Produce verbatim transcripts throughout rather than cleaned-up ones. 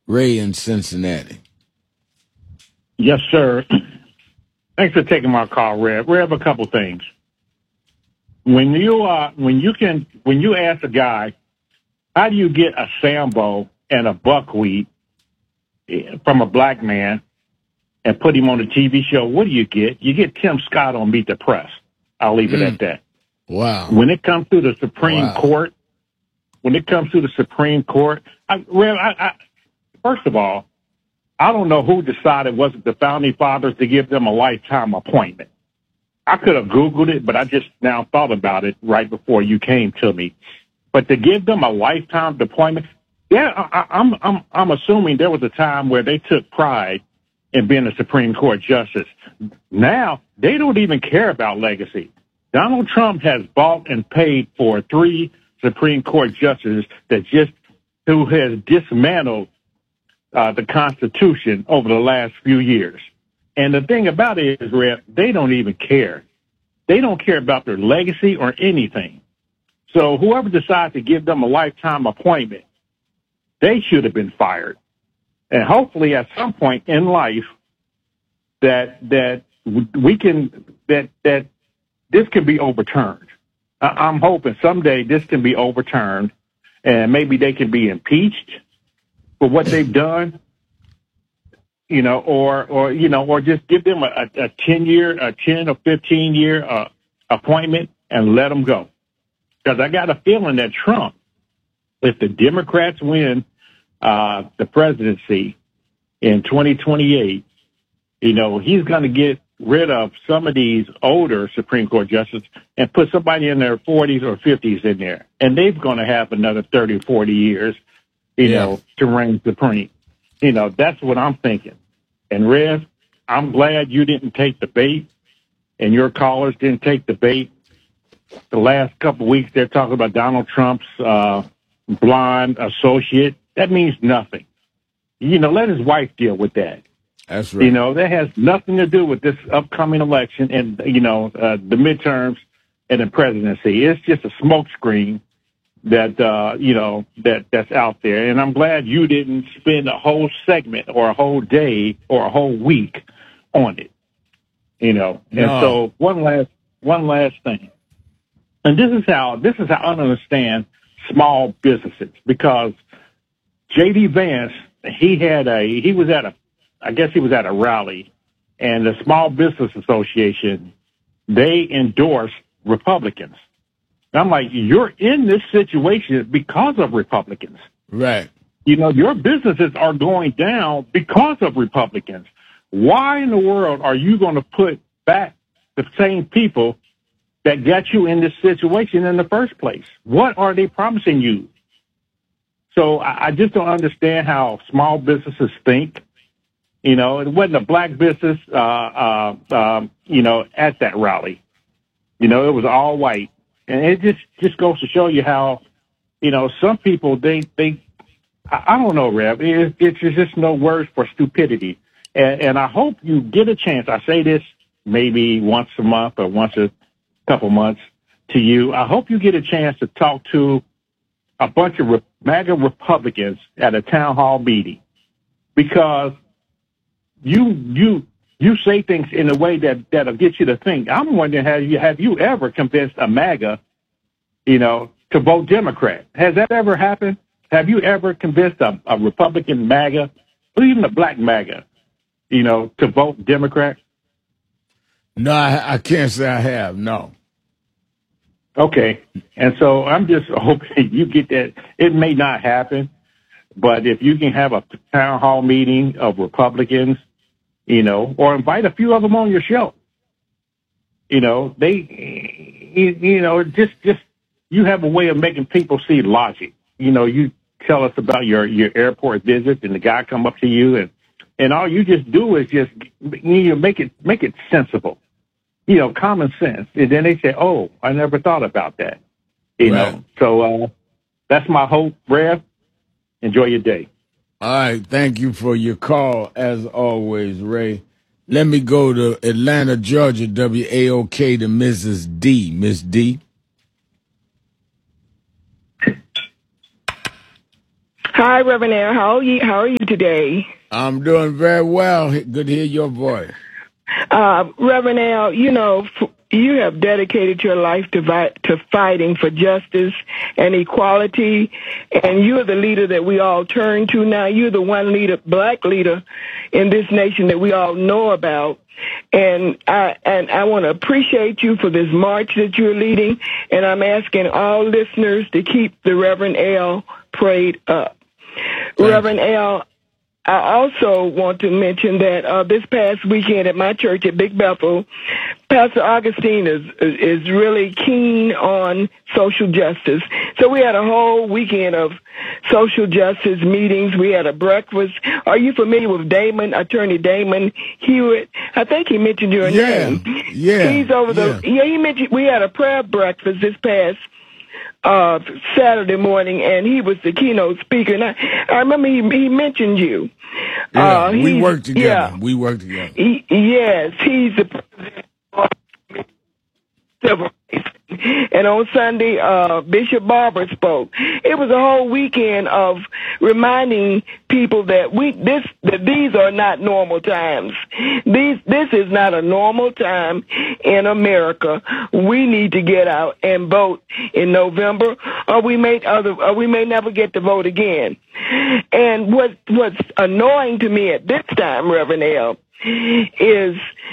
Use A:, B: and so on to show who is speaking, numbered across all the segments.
A: Ray in Cincinnati.
B: Yes, sir. Thanks for taking my call, Rev. Rev, a couple things. When you uh, when you can when you ask a guy, how do you get a Sambo and a buckwheat from a black man and put him on a T V show? What do you get? You get Tim Scott on Meet the Press. I'll leave it
A: Mm.
B: at that.
A: Wow.
B: When it comes to the Supreme
A: Wow.
B: Court, when it comes to the Supreme Court, I, Rev, I, I, first of all, I don't know who decided was it the founding fathers to give them a lifetime appointment. I could have Googled it, but I just now thought about it right before you came to me. But to give them a lifetime appointment, yeah, I, I'm I'm I'm assuming there was a time where they took pride in being a Supreme Court justice. Now they don't even care about legacy. Donald Trump has bought and paid for three Supreme Court justices that just who has dismantled uh, the Constitution over the last few years. And the thing about it is, Rep, they don't even care. They don't care about their legacy or anything. So whoever decides to give them a lifetime appointment, they should have been fired. And hopefully at some point in life that that we can that that this can be overturned. I'm hoping someday this can be overturned and maybe they can be impeached for what they've done. You know, or, or, you know, or just give them a, a ten year, a ten or fifteen year, uh, appointment and let them go. Cause I got a feeling that Trump, if the Democrats win, uh, the presidency in twenty twenty-eight, you know, he's going to get rid of some of these older Supreme Court justices and put somebody in their forties or fifties in there. And they're going to have another thirty or forty years, you
A: Yeah.
B: know, to reign supreme. You know, that's what I'm thinking. And Rev, I'm glad you didn't take the bait and your callers didn't take the bait. The last couple of weeks, they're talking about Donald Trump's uh, blonde associate. That means nothing. You know, let his wife deal with that.
A: That's right.
B: You know, that has nothing to do with this upcoming election and, you know, uh, the midterms and the presidency. It's just a smokescreen that, uh, you know, that that's out there. And I'm glad you didn't spend a whole segment or a whole day or a whole week on it, you know.
A: No.
B: And so one last, one last thing. And this is how, this is how I understand small businesses, because J D Vance, he had a, he was at a, I guess he was at a rally, and the Small Business Association, they endorsed Republicans. I'm like, you're in this situation because of Republicans.
A: Right.
B: You know, your businesses are going down because of Republicans. Why in the world are you going to put back the same people that got you in this situation in the first place? What are they promising you? So I, I just don't understand how small businesses think. You know, it wasn't a black business, uh, uh, um, you know, at that rally. You know, it was all white. And it just, just goes to show you how, you know, some people, they, they, I, I don't know, Rev. It, it's just no words for stupidity. And, and I hope you get a chance. I say this maybe once a month or once a couple months to you. I hope you get a chance to talk to a bunch of MAGA Republicans at a town hall meeting, because you, you, you say things in a way that, that'll get you to think. I'm wondering, have you, have you ever convinced a MAGA, you know, to vote Democrat? Has that ever happened? Have you ever convinced a, a Republican MAGA, or even a black MAGA, you know, to vote Democrat?
A: No, I, I can't say I have. No.
B: Okay. And so I'm just hoping you get that. It may not happen, but if you can have a town hall meeting of Republicans, you know, or invite a few of them on your show. You know, they, you, you know, just, just, you have a way of making people see logic. You know, you tell us about your, your airport visit and the guy come up to you and, and all you just do is just, you know, make it, make it sensible, you know, common sense. And then they say, oh, I never thought about that. You
A: Right.
B: know, so, uh, that's my hope, Rev. Enjoy your day.
A: All right. Thank you for your call, as always, Ray. Let me go to Atlanta, Georgia, W A O K, to Missus D. Miss D.
C: Hi, Reverend Al. How are you? How are you today?
A: I'm doing very well. Good to hear your voice.
C: Uh, Reverend Al, you know, f- you have dedicated your life to, vi- to fighting for justice and equality, and you're the leader that we all turn to now. You're the one leader, black leader in this nation that we all know about. And I and I want to appreciate you for this march that you're leading, and I'm asking all listeners to keep the Reverend Al prayed up.
A: Thank
C: Reverend Al, I also want to mention that uh, this past weekend at my church at Big Bethel, Pastor Augustine is is really keen on social justice. So we had a whole weekend of social justice meetings. We had a breakfast. Are you familiar with Damon, Attorney Damon Hewitt? I think he mentioned your
A: yeah,
C: name.
A: Yeah,
C: He's over
A: yeah.
C: the. Yeah, he mentioned we had a prayer breakfast this past uh Saturday morning, and he was the keynote speaker. And I, I remember he he mentioned you.
A: Yeah,
C: uh,
A: we work together.
C: Yeah,
A: we work together.
C: He, yes, he's the president of civil rights. And on Sunday, uh, Bishop Barber spoke. It was a whole weekend of reminding people that we this that these are not normal times. These this is not a normal time in America. We need to get out and vote in November, or we may other or we may never get to vote again. And what what's annoying to me at this time, Reverend Al, is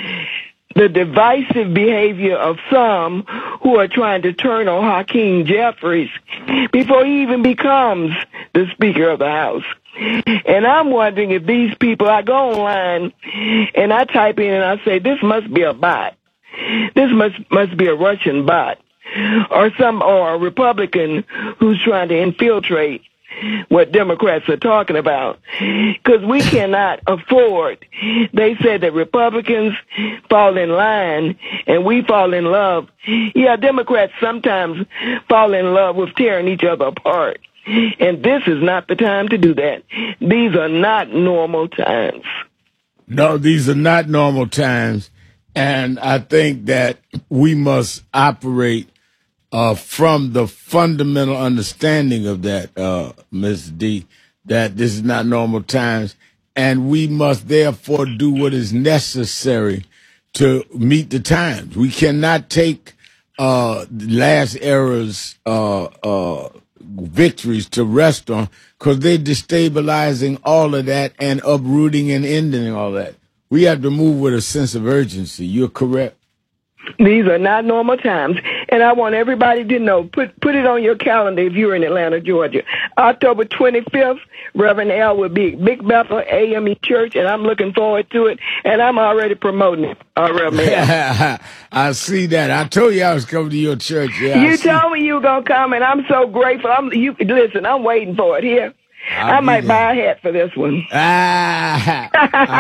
C: the divisive behavior of some who are trying to turn on Hakeem Jeffries before he even becomes the Speaker of the House. And I'm wondering if these people, I go online and I type in and I say, this must be a bot. This must must be a Russian bot, or some or a Republican who's trying to infiltrate what Democrats are talking about, because we cannot afford. They said that Republicans fall in line and we fall in love. Yeah, Democrats sometimes fall in love with tearing each other apart, and this is not the time to do that. These are not normal times.
A: No, these are not normal times, and I think that we must operate Uh, from the fundamental understanding of that, uh, Miss D, that this is not normal times, and we must therefore do what is necessary to meet the times. We cannot take uh, last era's uh, uh, victories to rest on, because they're destabilizing all of that and uprooting and ending all that. We have to move with a sense of urgency. You're correct.
C: These are not normal times, and I want everybody to know, put put it on your calendar if you're in Atlanta, Georgia. October twenty-fifth, Reverend Al will be at Big Bethel A M E Church, and I'm looking forward to it, and I'm already promoting it, uh, Reverend Al.
A: I see that. I told you I was coming to your church. Yeah,
C: you told me you were going to come, and I'm so grateful. I'm, you Listen, I'm waiting for it here. I'll I might buy a hat for this one.
A: Ah.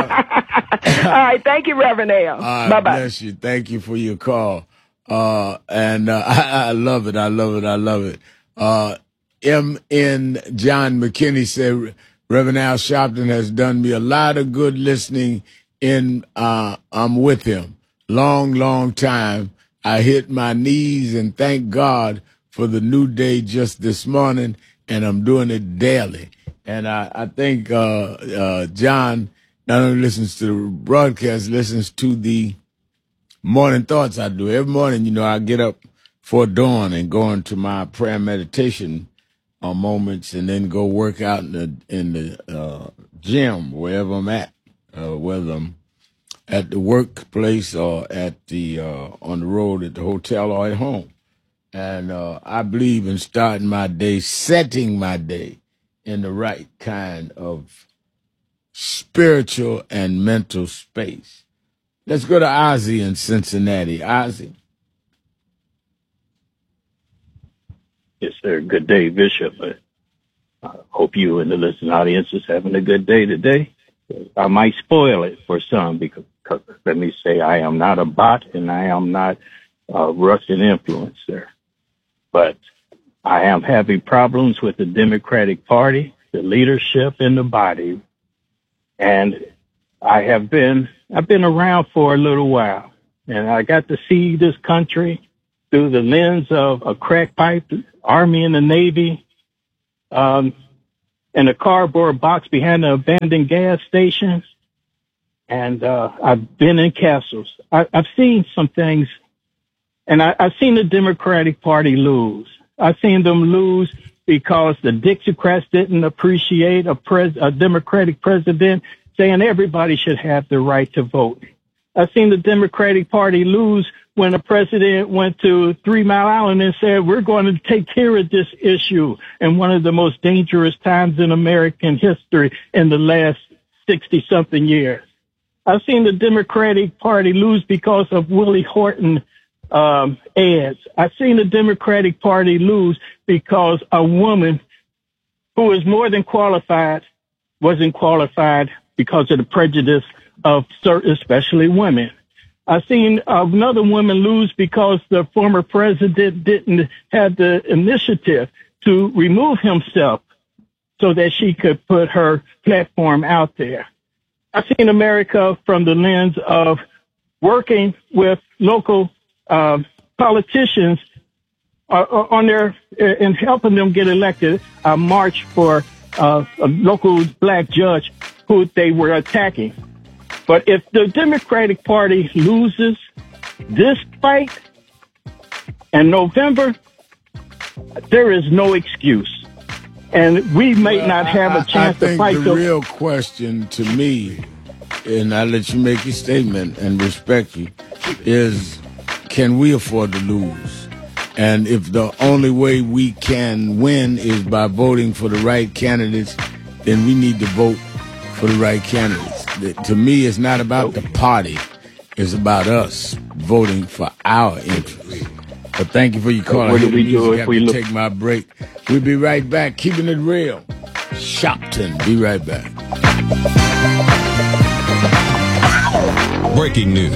C: All right. Thank you, Reverend Al.
A: Uh,
C: Bye-bye.
A: Bless you. Thank you for your call. Uh, and uh, I, I love it. I love it. I love it. Uh, M N John McKinney said, Reverend Al Sharpton has done me a lot of good listening in, uh, I'm with him. Long, long time. I hit my knees and thank God for the new day just this morning, and I'm doing it daily. And I, I think uh, uh, John not only listens to the broadcast, listens to the morning thoughts I do. Every morning, you know, I get up for dawn and go into my prayer meditation uh, moments, and then go work out in the in the uh, gym, wherever I'm at, uh, whether I'm at the workplace or at the uh, on the road at the hotel or at home. And uh, I believe in starting my day, setting my day in the right kind of spiritual and mental space. Let's go to Ozzy in Cincinnati. Ozzy.
D: Yes, sir. Good day, Bishop. I hope you and the listening audience is having a good day today. I might spoil it for some because, because let me say I am not a bot and I am not a Russian influencer. But I am having problems with the Democratic Party, the leadership, and the body. And I have been, I've been around for a little while, and I got to see this country through the lens of a crack pipe, Army and the Navy, um, in a cardboard box behind an abandoned gas station. And uh, I've been in castles. I, I've seen some things, and I, I've seen the Democratic Party lose. I've seen them lose because the Dixiecrats didn't appreciate a, pres- a Democratic president saying everybody should have the right to vote. I've seen the Democratic Party lose when a president went to Three Mile Island and said, we're going to take care of this issue in one of the most dangerous times in American history in the last sixty-something years. I've seen the Democratic Party lose because of Willie Horton um, ads. I've seen the Democratic Party lose because a woman who is more than qualified wasn't qualified because of the prejudice of certain, especially women. I've seen another woman lose because the former president didn't have the initiative to remove himself so that she could put her platform out there. I've seen America from the lens of working with local uh, politicians uh, on their and helping them get elected. A march for uh, a local black judge who they were attacking. But if the Democratic Party loses this fight in November, there is no excuse. And we may
A: well,
D: not have
A: I,
D: a chance
A: I think
D: to fight.
A: The
D: the
A: real question to me, and I let you make your statement and respect you, is can we afford to lose? And if the only way we can win is by voting for the right candidates, then we need to vote for the right candidates. To me, it's not about the party. It's about us voting for our interests. But thank you for your call.
D: What do we do if we look?
A: Take my break. We'll be right back. Keeping it real. Shopton. Be right back.
E: Breaking news.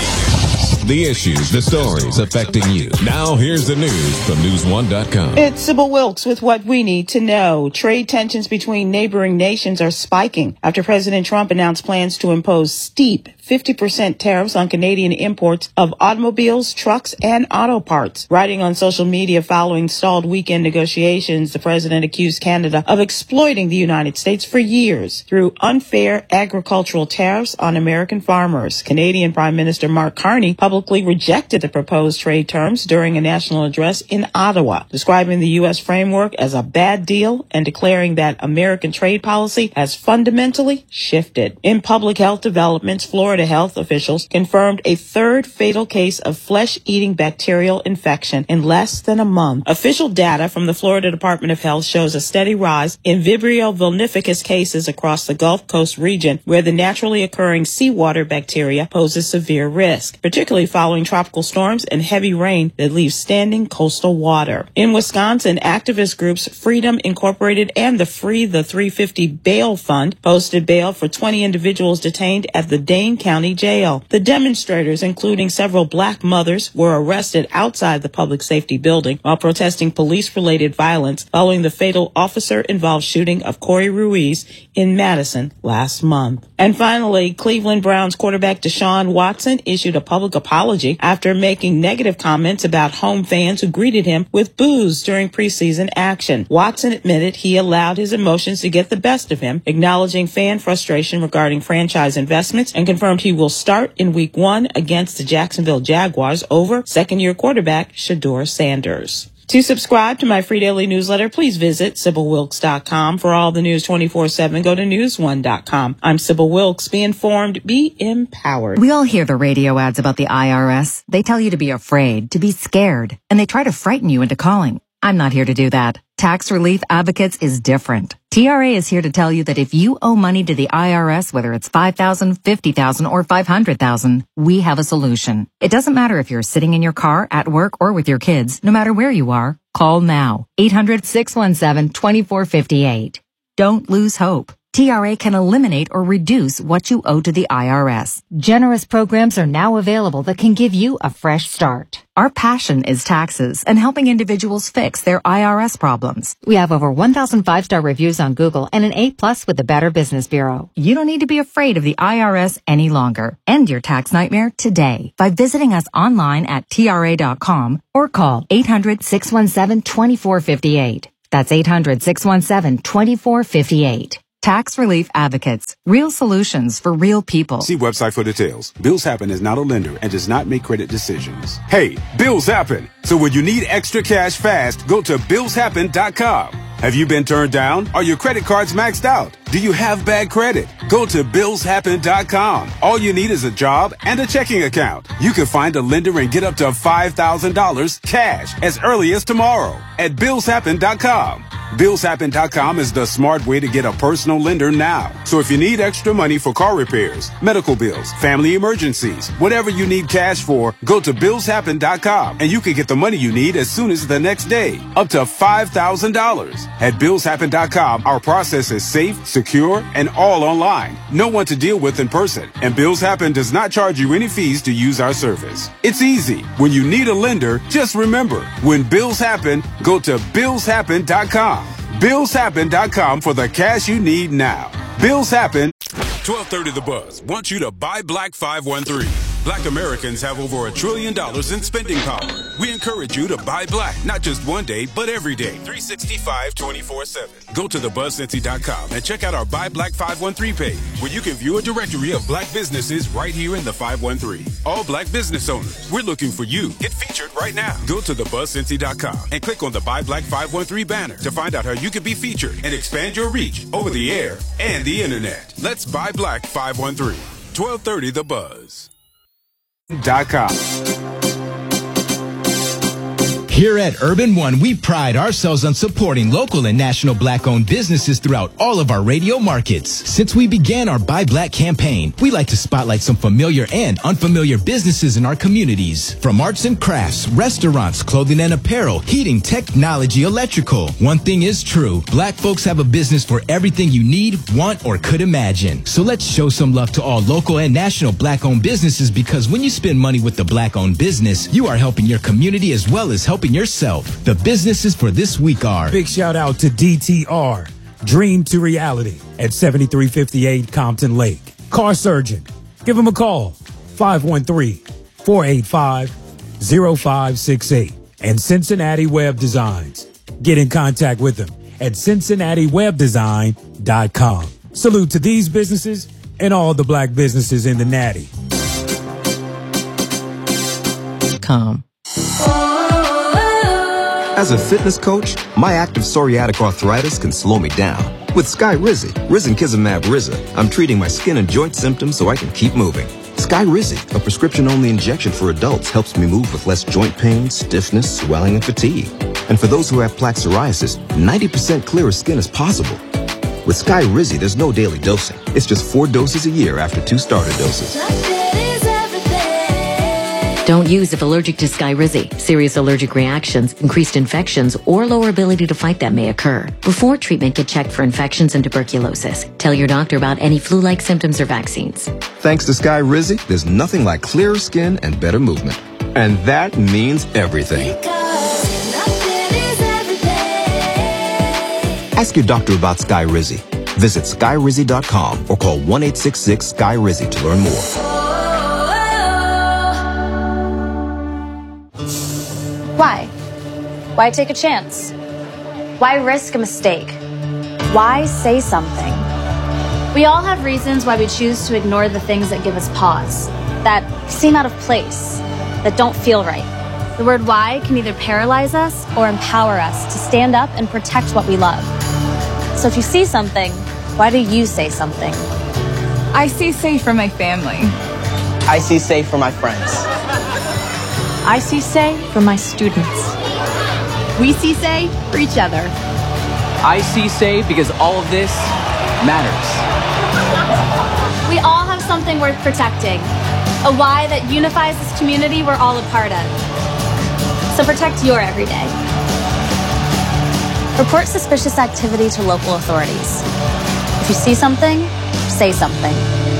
E: The issues, the stories affecting you. Now here's the news from news one dot com.
F: It's Sybil Wilkes with what we need to know. Trade tensions between neighboring nations are spiking after President Trump announced plans to impose steep fifty percent tariffs on Canadian imports of automobiles, trucks, and auto parts. Writing on social media following stalled weekend negotiations, the president accused Canada of exploiting the United States for years through unfair agricultural tariffs on American farmers. Canadian Prime Minister Mark Carney publicly rejected the proposed trade terms during a national address in Ottawa, describing the U S framework as a bad deal and declaring that American trade policy has fundamentally shifted. In public health developments, Florida health officials confirmed a third fatal case of flesh-eating bacterial infection in less than a month. Official data from the Florida Department of Health shows a steady rise in Vibrio vulnificus cases across the Gulf Coast region, where the naturally occurring seawater bacteria poses severe risk, particularly following tropical storms and heavy rain that leaves standing coastal water. In Wisconsin, activist groups Freedom Incorporated and the Free the three fifty Bail Fund posted bail for twenty individuals detained at the Dane County Jail. The demonstrators, including several black mothers, were arrested outside the public safety building while protesting police-related violence following the fatal officer-involved shooting of Corey Ruiz in Madison last month. And finally, Cleveland Browns quarterback Deshaun Watson issued a public apology after making negative comments about home fans who greeted him with boos during preseason action. Watson admitted he allowed his emotions to get the best of him, acknowledging fan frustration regarding franchise investments, and confirmed he will start in week one against the Jacksonville Jaguars over second-year quarterback Shedeur Sanders. To subscribe to my free daily newsletter, please visit Sybil Wilkes dot com. For all the news twenty-four seven, go to news one dot com. I'm Sybil Wilkes. Be informed, be empowered.
G: We all hear the radio ads about the I R S. They tell you to be afraid, to be scared, and they try to frighten you into calling. I'm not here to do that. Tax Relief Advocates is different. T R A is here to tell you that if you owe money to the I R S, whether it's five thousand dollars, fifty thousand dollars, or five hundred thousand dollars, we have a solution. It doesn't matter if you're sitting in your car, at work, or with your kids. No matter where you are, call now. eight hundred, six one seven, two four five eight. Don't lose hope. T R A can eliminate or reduce what you owe to the I R S. Generous programs are now available that can give you a fresh start. Our passion is taxes and helping individuals fix their I R S problems. We have over one thousand five-star reviews on Google and an A plus with the Better Business Bureau. You don't need to be afraid of the I R S any longer. End your tax nightmare today by visiting us online at T R A dot com or call eight hundred, six one seven, two four five eight. That's eight hundred, six one seven, two four five eight. Tax Relief Advocates. Real solutions for real people.
H: See website for details. Bills Happen is not a lender and does not make credit decisions. Hey, bills happen. So when you need extra cash fast, go to bills happen dot com. Have you been turned down? Are your credit cards maxed out? Do you have bad credit? Go to bills happen dot com. All you need is a job and a checking account. You can find a lender and get up to five thousand dollars cash as early as tomorrow at bills happen dot com. bills happen dot com is the smart way to get a personal lender now. So if you need extra money for car repairs, medical bills, family emergencies, whatever you need cash for, go to bills happen dot com and you can get the money you need as soon as the next day, up to five thousand dollars. At bills happen dot com, our process is safe, secure, and all online. No one to deal with in person. And Bills Happen does not charge you any fees to use our service. It's easy. When you need a lender, just remember, when bills happen, go to bills happen dot com. bills happen dot com for the cash you need now. Bills Happen.
E: twelve thirty The Buzz wants you to buy Black five one three. Black Americans have over a trillion dollars in spending power. We encourage you to buy black, not just one day, but every day, three sixty-five, twenty-four seven. Go to the buzz cincy dot com and check out our Buy Black five one three page, where you can view a directory of black businesses right here in the five one three. All black business owners, we're looking for you. Get featured right now. Go to the buzz cincy dot com and click on the Buy Black five one three banner to find out how you can be featured and expand your reach over the air and the internet. Let's buy Black five one three. twelve thirty The Buzz.
H: Dot com.
I: Here at Urban One, we pride ourselves on supporting local and national black-owned businesses throughout all of our radio markets. Since we began our Buy Black campaign, we like to spotlight some familiar and unfamiliar businesses in our communities. From arts and crafts, restaurants, clothing and apparel, heating, technology, electrical. One thing is true, black folks have a business for everything you need, want, or could imagine. So let's show some love to all local and national black-owned businesses, because when you spend money with the black-owned business, you are helping your community as well as helping yourself. The businesses for this week are:
J: big shout out to D T R, Dream to Reality at seventy-three fifty-eight Compton Lake. Car Surgeon, give them a call, five one three, four eight five, zero five six eight. And Cincinnati Web Designs, get in contact with them at cincinnati web design dot com. Salute to these businesses and all the black businesses in the Natty.
G: Com.
K: As a fitness coach, my active psoriatic arthritis can slow me down. With Skyrizi, Risankizumab Riza, I'm treating my skin and joint symptoms so I can keep moving. Skyrizi, a prescription-only injection for adults, helps me move with less joint pain, stiffness, swelling, and fatigue. And for those who have plaque psoriasis, ninety percent clearer skin is possible. With Skyrizi, there's no daily dosing. It's just four doses a year after two starter doses.
L: Don't use if allergic to Skyrizi. Serious allergic reactions, increased infections, or lower ability to fight them may occur. Before treatment, get checked for infections and tuberculosis. Tell your doctor about any flu-like symptoms or vaccines.
K: Thanks to Skyrizi, there's nothing like clearer skin and better movement. And that means everything. Ask your doctor about Skyrizi. Visit skyrizi dot com or call one eight six six Skyrizi to learn more.
M: Why? Why take a chance? Why risk a mistake? Why say something? We all have reasons why we choose to ignore the things that give us pause, that seem out of place, that don't feel right. The word why can either paralyze us or empower us to stand up and protect what we love. So if you see something, why do you say something?
N: I see safe for my family.
O: I see safe for my friends.
P: I see say for my students.
Q: We see say for each other.
R: I see say because all of this matters.
M: We all have something worth protecting. A why that unifies this community we're all a part of. So protect your everyday. Report suspicious activity to local authorities. If you see something, say something.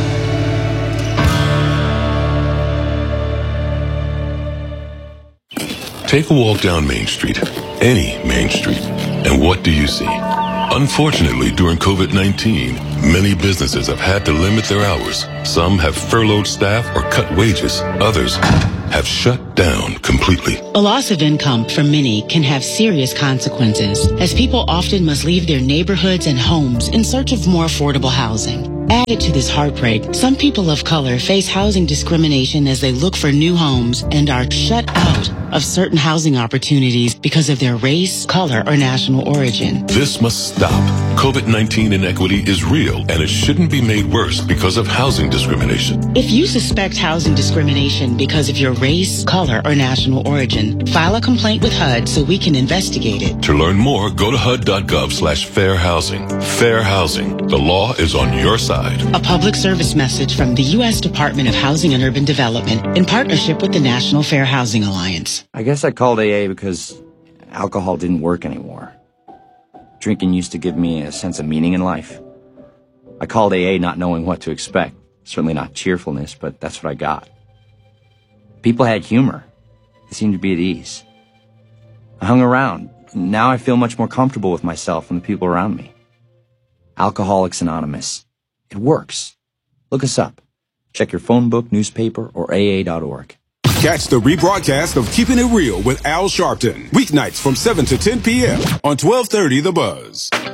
S: Take a walk down Main Street, any Main Street, and what do you see? Unfortunately, during COVID nineteen, many businesses have had to limit their hours. Some have furloughed staff or cut wages. Others have shut down completely.
T: A loss of income for many can have serious consequences, as people often must leave their neighborhoods and homes in search of more affordable housing. Added to this heartbreak, some people of color face housing discrimination as they look for new homes and are shut out of certain housing opportunities because of their race, color, or national origin.
S: This must stop. COVID nineteen inequity is real, and it shouldn't be made worse because of housing discrimination.
T: If you suspect housing discrimination because of your race, color, or national origin, file a complaint with H U D so we can investigate it.
S: To learn more, go to H U D dot gov slash fair housing. Fair housing. The law is on your side.
T: A public service message from the U S Department of Housing and Urban Development in partnership with the National Fair Housing Alliance.
U: I guess I called A A because alcohol didn't work anymore. Drinking used to give me a sense of meaning in life. I called A A not knowing what to expect. Certainly not cheerfulness, but that's what I got. People had humor. They seemed to be at ease. I hung around. Now I feel much more comfortable with myself and the people around me. Alcoholics Anonymous. It works. Look us up. Check your phone book, newspaper, or A A dot org.
H: Catch the rebroadcast of Keeping It Real with Al Sharpton. Weeknights from seven to ten p.m. on twelve thirty The Buzz.